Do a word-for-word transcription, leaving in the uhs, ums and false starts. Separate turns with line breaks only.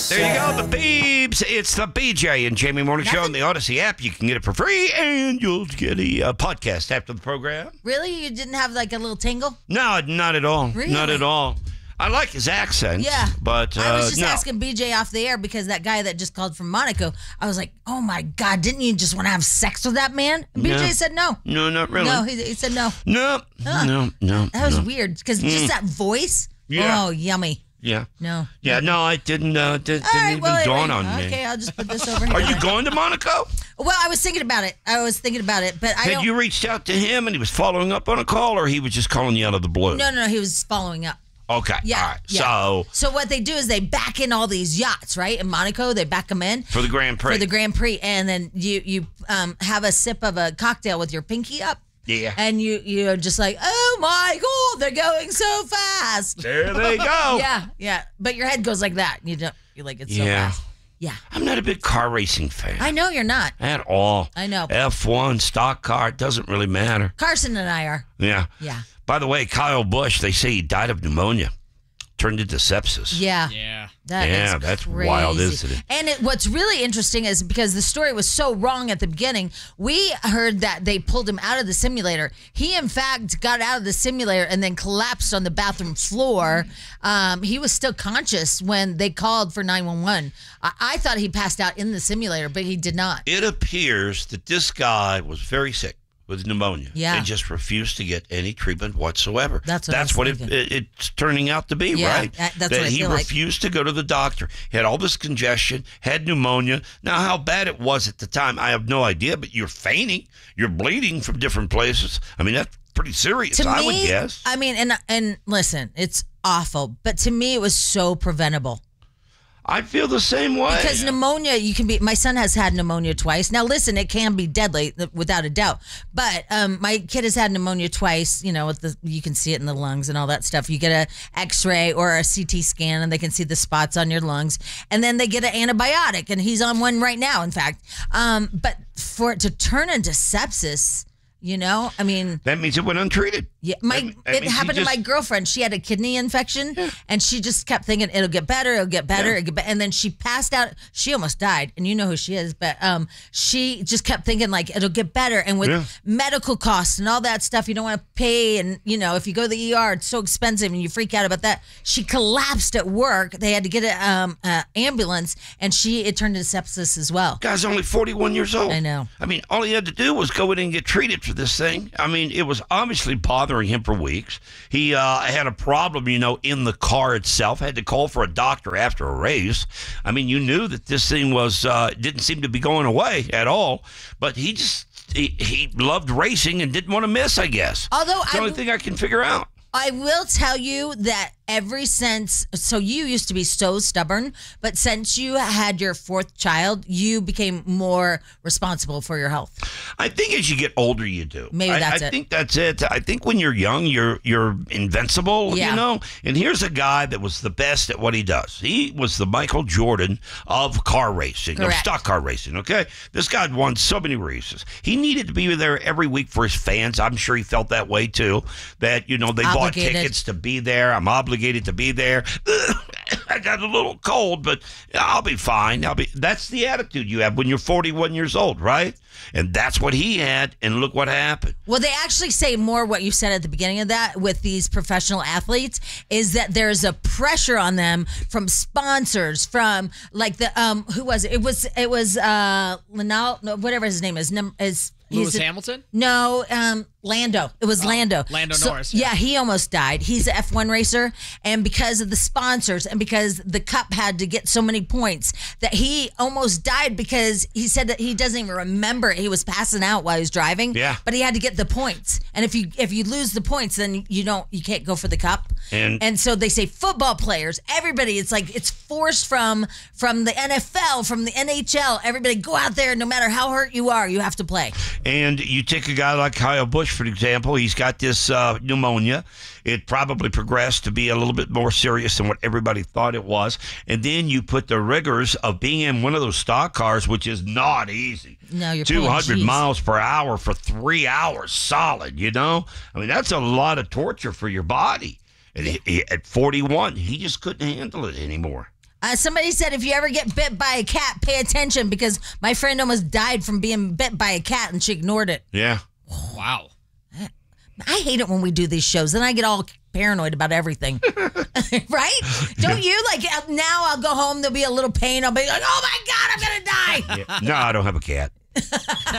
There you go, the Beebs. It's the B J and Jamie Morning Show on the Odyssey app. You can get it for free, and you'll get a uh, podcast after the program.
Really? You didn't have like a little tingle?
No, not at all.
Really?
Not at all. I like his accent.
Yeah.
But uh,
I was just
no.
asking B J off the air because that guy that just called from Monaco, I was like, oh my God, didn't you just want to have sex with that man? And B J
No.
said no.
No, not really.
No, he, he said no.
No,
Huh.
no, no.
That was
no.
weird because just that voice.
Yeah.
Oh, yummy.
Yeah.
No.
Yeah, no, I didn't, uh, did,
All
didn't
right,
even
well,
dawn
anyway,
on me.
Okay, I'll just put this over here.
Are you going to Monaco?
Well, I was thinking about it. I was thinking about it, but I
Had
don't.
you reached out to him and he was following up on a call, or he was just calling you out of the blue?
No, no, no. He was following up.
Okay.
Yeah.
All right.
yeah.
So,
So what they do is they back in all these yachts, right? In Monaco, they back them in
for the Grand Prix.
for the Grand Prix, and then you you um, have a sip of a cocktail with your pinky up.
Yeah.
And you you're just like, oh my God, they're going so fast.
There they go.
Yeah, yeah. But your head goes like that. You don't. You're like it's so
Yeah.
fast. Yeah.
I'm not a big car racing fan.
I know you're not.
At all.
I know.
F one, stock car, it doesn't really matter.
Carson and I are.
Yeah.
Yeah.
By the way, Kyle Busch, they say he died of pneumonia. Turned into sepsis.
Yeah.
Yeah.
That
Yeah,
is
that's
crazy.
wild, isn't it?
And it, what's really interesting is because the story was so wrong at the beginning, we heard that they pulled him out of the simulator. He, in fact, got out of the simulator and then collapsed on the bathroom floor. Um, he was still conscious when they called for nine one one. I, I thought he passed out in the simulator, but he did not.
It appears that this guy was very sick with pneumonia.
Yeah.
And just refused to get any treatment whatsoever.
That's what I
That's
was
what it,
thinking.
it, it's turning out to be,
Yeah,
right?
that- that's
that
what I
he
feel like.
refused to go to the doctor. He had all this congestion, had pneumonia. Now, how bad it was at the time, I have no idea, but you're fainting. You're bleeding from different places. I mean, that's pretty serious,
To
I
me,
would guess.
I mean, and and listen, it's awful, but to me, it was so preventable.
I feel the same way.
Because pneumonia, you can be. My son has had pneumonia twice. Now, listen, it can be deadly, without a doubt. But um, my kid has had pneumonia twice. You know, with the you can see it in the lungs and all that stuff. You get a X-ray or a C T scan, and they can see the spots on your lungs. And then they get an antibiotic, and he's on one right now. In fact, um, but for it to turn into sepsis, you know, I mean.
That means it went untreated.
Yeah, my
That- that
it
means he
happened
just-
to my girlfriend. She had a kidney infection, and she just kept thinking it'll get better, it'll get better,
Yeah.
it'll get better. And then she passed out. She almost died, and you know who she is. But um, she just kept thinking like it'll get better. And with
Yeah.
medical costs and all that stuff, you don't want to pay. And you know, if you go to the E R, it's so expensive, and you freak out about that. She collapsed at work. They had to get an um, uh, ambulance, and she it turned into sepsis as well.
Guy's only forty-one years old.
I know.
I mean, all he had to do was go in and get treated for this thing. I mean, it was obviously bothering him for weeks. He uh, had a problem, you know, in the car itself. Had to call for a doctor after a race. I mean, you knew that this thing was uh, didn't seem to be going away at all. But he just he, he loved racing and didn't want to miss, I guess.
Although
It's the
I
only thing I can figure out.
I will tell you that ever since, so you used to be so stubborn, but since you had your fourth child, you became more responsible for your health.
I think as you get older, you do.
Maybe
I,
that's
I
it.
think that's it. I think when you're young, you're you're invincible,
Yeah.
you know? And here's a guy that was the best at what he does. He was the Michael Jordan of car racing, of
Correct.
stock car racing, okay? This guy won so many races. He needed to be there every week for his fans. I'm sure he felt that way, too, that, you know, they bought
Obligated.
tickets to be there. I'm obligated to be there. I got a little cold, but I'll be fine. I'll be. That's the attitude you have when you're forty-one years old, right? And that's what he had, and look what happened.
Well, they actually say more what you said at the beginning of that with these professional athletes is that there's a pressure on them from sponsors, from like the um who was it? It was it was uh Lanal, no, whatever his name is. Num, is
Lewis
he's a-
Hamilton?
No, um, Lando. It was Lando.
Lando
So-
Norris,
Yeah.
yeah.
he almost died. He's an F one racer, and because of the sponsors and because the cup had to get so many points, that he almost died because he said that he doesn't even remember it. He was passing out while he was driving.
Yeah.
But he had to get the points, and if you if you lose the points, then you don't you can't go for the cup.
And-
and so they say football players, everybody, it's like it's forced from from the N F L, from the N H L. Everybody go out there, no matter how hurt you are, you have to play.
And you take a guy like Kyle Busch, for example. He's got this uh, pneumonia. It probably progressed to be a little bit more serious than what everybody thought it was. And then you put the rigors of being in one of those stock cars, which is not easy.
No, you're pulling
two hundred
G's.
miles per hour for three hours solid, you know? I mean, that's a lot of torture for your body. And he, he- at forty-one, he just couldn't handle it anymore.
Uh, somebody said if you ever get bit by a cat, pay attention because my friend almost died from being bit by a cat and she ignored it.
Yeah.
Wow.
I hate it when we do these shows. Then I get all paranoid about everything. Right? Don't you? Like now I'll go home, there'll be a little pain. I'll be like, oh my God, I'm going to die.
Yeah. No, I don't have a cat.